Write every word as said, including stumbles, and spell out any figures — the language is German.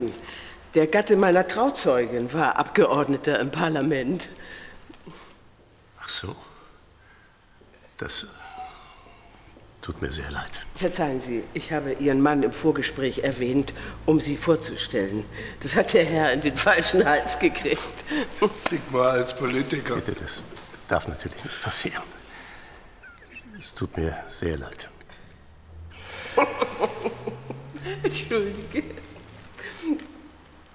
Der Gatte meiner Trauzeugin war Abgeordneter im Parlament. Ach so. Das tut mir sehr leid. Verzeihen Sie, ich habe Ihren Mann im Vorgespräch erwähnt, um Sie vorzustellen. Das hat der Herr in den falschen Hals gekriegt. Sigmar als Politiker. Bitte, das darf natürlich nicht passieren. Es tut mir sehr leid. Entschuldige.